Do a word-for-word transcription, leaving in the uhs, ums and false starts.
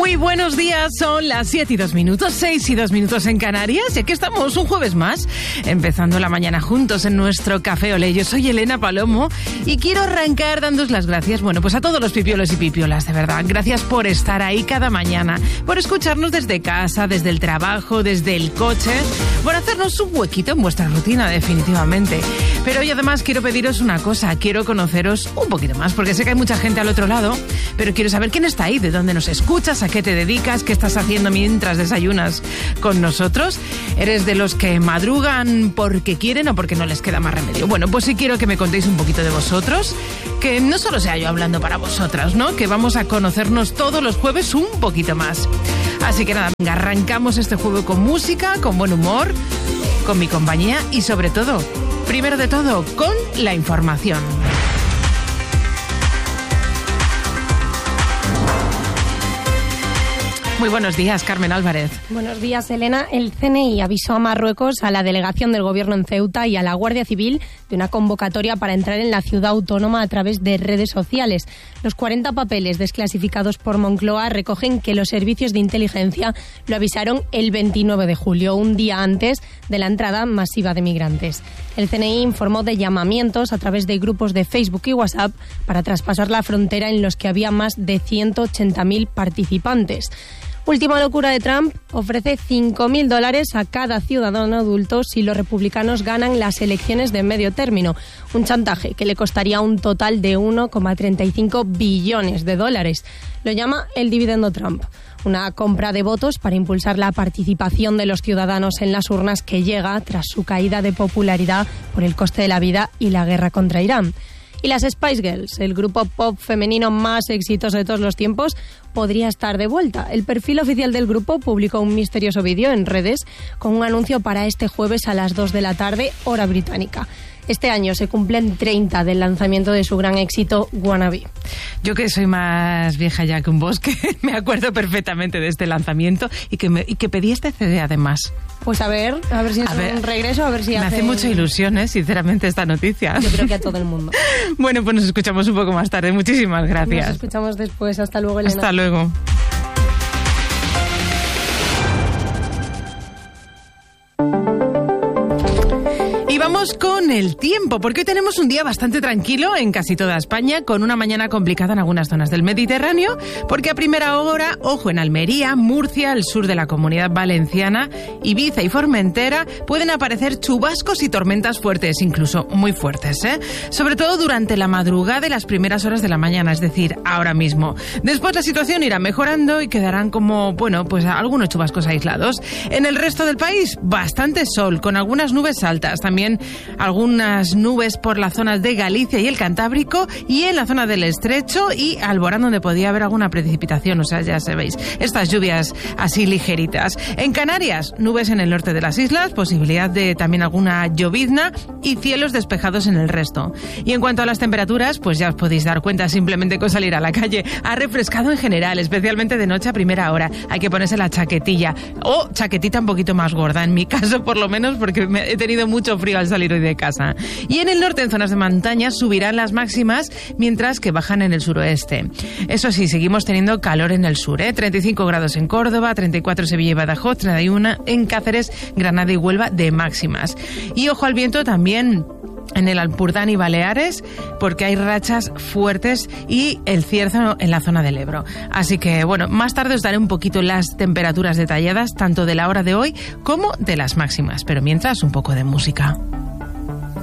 Muy buenos días, son las siete y dos minutos, seis y dos minutos en Canarias, y aquí estamos un jueves más, empezando la mañana juntos en nuestro Café Olé. Yo soy Elena Palomo y quiero arrancar dándos las gracias, bueno, pues a todos los pipiolos y pipiolas, de verdad. Gracias por estar ahí cada mañana, por escucharnos desde casa, desde el trabajo, desde el coche, por hacernos un huequito en vuestra rutina, definitivamente. Pero hoy además quiero pediros una cosa, quiero conoceros un poquito más, porque sé que hay mucha gente al otro lado, pero quiero saber quién está ahí, de dónde nos escuchas, a qué te dedicas, qué estás haciendo mientras desayunas con nosotros. ¿Eres de los que madrugan porque quieren o porque no les queda más remedio? Bueno, pues sí quiero que me contéis un poquito de vosotros, que no solo sea yo hablando para vosotras, ¿no? Que vamos a conocernos todos los jueves un poquito más. Así que nada, venga, arrancamos este jueves con música, con buen humor, con mi compañía y sobre todo, primero de todo, con la información. Muy buenos días, Carmen Álvarez. Buenos días, Elena. El C N I avisó a Marruecos, a la delegación del Gobierno en Ceuta y a la Guardia Civil de una convocatoria para entrar en la ciudad autónoma a través de redes sociales. Los cuarenta papeles desclasificados por Moncloa recogen que los servicios de inteligencia lo avisaron el veintinueve de julio, un día antes de la entrada masiva de migrantes. El C N I informó de llamamientos a través de grupos de Facebook y WhatsApp para traspasar la frontera en los que había más de ciento ochenta mil participantes. Última locura de Trump, ofrece cinco mil dólares a cada ciudadano adulto si los republicanos ganan las elecciones de medio término. Un chantaje que le costaría un total de uno coma treinta y cinco billones de dólares. Lo llama el dividendo Trump. Una compra de votos para impulsar la participación de los ciudadanos en las urnas que llega tras su caída de popularidad por el coste de la vida y la guerra contra Irán. Y las Spice Girls, el grupo pop femenino más exitoso de todos los tiempos, podría estar de vuelta. El perfil oficial del grupo publicó un misterioso vídeo en redes con un anuncio para este jueves a las dos de la tarde, hora británica. Este año se cumplen treinta del lanzamiento de su gran éxito Wannabe. Yo, que soy más vieja ya que un bosque, me acuerdo perfectamente de este lanzamiento y que, me, y que pedí este C D además. Pues a ver, a ver si es a ver, un regreso, a ver si me hace... hace mucha ilusión, ¿eh? Sinceramente, esta noticia. Yo creo que a todo el mundo. Bueno, pues nos escuchamos un poco más tarde. Muchísimas gracias. Nos escuchamos después. Hasta luego, Elena. Hasta luego. Vamos con el tiempo, porque hoy tenemos un día bastante tranquilo en casi toda España, con una mañana complicada en algunas zonas del Mediterráneo, porque a primera hora, ojo, en Almería, Murcia, el sur de la Comunidad Valenciana, Ibiza y Formentera, pueden aparecer chubascos y tormentas fuertes, incluso muy fuertes, ¿eh? Sobre todo durante la madrugada y las primeras horas de la mañana, es decir, ahora mismo. Después la situación irá mejorando y quedarán como, bueno, pues algunos chubascos aislados. En el resto del país, bastante sol, con algunas nubes altas, también algunas nubes por las zonas de Galicia y el Cantábrico y en la zona del Estrecho y Alborán, donde podía haber alguna precipitación, o sea, ya sabéis, estas lluvias así ligeritas. En Canarias, nubes en el norte de las islas, posibilidad de también alguna llovizna y cielos despejados en el resto. Y en cuanto a las temperaturas, pues ya os podéis dar cuenta simplemente con salir a la calle. Ha refrescado en general, especialmente de noche a primera hora. Hay que ponerse la chaquetilla o chaquetita un poquito más gorda, en mi caso por lo menos, porque me he tenido mucho frío al salir hoy de casa. Y en el norte, en zonas de montaña, subirán las máximas, mientras que bajan en el suroeste. Eso sí, seguimos teniendo calor en el sur, ¿eh? treinta y cinco grados en Córdoba, treinta y cuatro en Sevilla y Badajoz, treinta y uno en Cáceres, Granada y Huelva de máximas. Y ojo al viento también en el Ampurdán y Baleares, porque hay rachas fuertes y el cierzo en la zona del Ebro. Así que, bueno, más tarde os daré un poquito las temperaturas detalladas, tanto de la hora de hoy como de las máximas. Pero mientras, un poco de música.